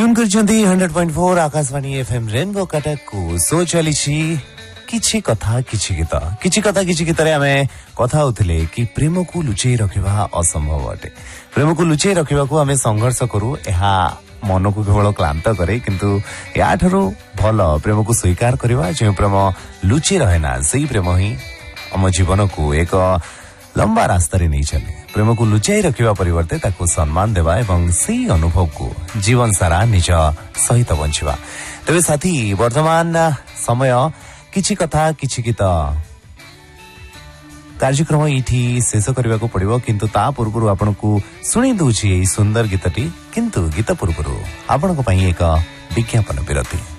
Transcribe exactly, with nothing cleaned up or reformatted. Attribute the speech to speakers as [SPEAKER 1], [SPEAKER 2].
[SPEAKER 1] Tune करछन्ती hundred point four Akashvani FM rainbow Cuttack को सो चली किछि कथा किछि गीत किछि कथा किछि गीत रे आमे कथा होथिले कि प्रेम को लुचेई रखिबा असंभव अटे। प्रेम को लुचेई रखिबा को आमे संघर्ष करू, एहा मन को केवल क्लांत करे, किंतु या ठरो भलो प्रेम को स्वीकार करबा। जे प्रेम लुचि रहे ना सेही प्रेम ही हम जीवन को एक लंबा रास्ता रे नहीं चले। प्रेम को लुचाई रखिबा परिवर्ते ताको सम्मान देवा एवं सेही अनुभव को जीवन सारा निज सहित बंचिबा। तबे साथी वर्तमान समय किछि कथा किछि गीत कार्यक्रम इठी शेष करबा को पड़िबो, किंतु ता पूर्वरु आपन को सुनी दउछि एई सुंदर गीतटी। किंतु गीत पूर्वरु आपन को पई एक विज्ञापन विरति।